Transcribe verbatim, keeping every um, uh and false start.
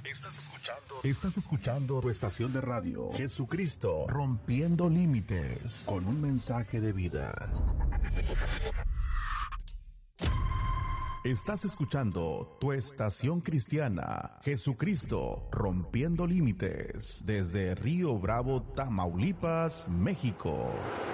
Estás escuchando, estás escuchando tu estación de radio, Jesucristo, rompiendo límites, con un mensaje de vida. Estás escuchando tu estación cristiana, Jesucristo, rompiendo límites, desde Río Bravo, Tamaulipas, México.